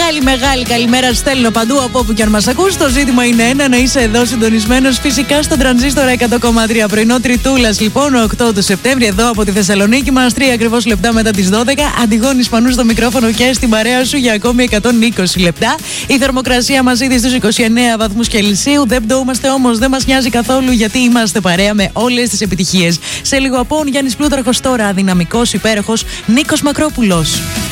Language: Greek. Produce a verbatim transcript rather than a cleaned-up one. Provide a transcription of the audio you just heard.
Μεγάλη, μεγάλη καλημέρα στέλνω παντού από όπου και αν μας ακούς. Το ζήτημα είναι ένα, να είσαι εδώ συντονισμένος φυσικά στον Τρανζίστορα εκατό κόμμα τρία. Πρωινό Τριτούλας λοιπόν, οκτώ του Σεπτέμβρη, εδώ από τη Θεσσαλονίκη μας, τρία ακριβώς λεπτά μετά τις δώδεκα. Αντιγόνη Σπανού στο μικρόφωνο και στην παρέα σου για ακόμη εκατόν είκοσι λεπτά. Η θερμοκρασία μας ήδη στους είκοσι εννέα βαθμούς Κελσίου. Δεν πτωούμαστε όμως, δεν μας νοιάζει καθόλου, γιατί είμαστε παρέα με όλες τις επιτυχίες. Σε λίγο από Γιάννης Πλούταρχος, τώρα αδυναμικός, υπέροχος Νίκος Μακρόπουλος.